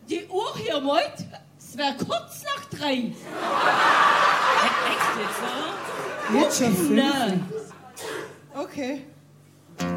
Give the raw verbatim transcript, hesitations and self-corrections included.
Die Uhr hier meint, es wäre kurz nach drei. Echt jetzt, oder? Jetzt schon fünf. Nein. Okay.